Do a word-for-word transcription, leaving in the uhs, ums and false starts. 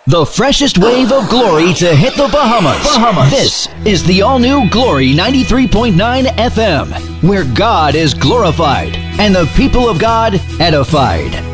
The freshest wave of glory to hit the Bahamas. Bahamas. This is the all-new Glory ninety-three point nine F M, where God is glorified and the people of God edified.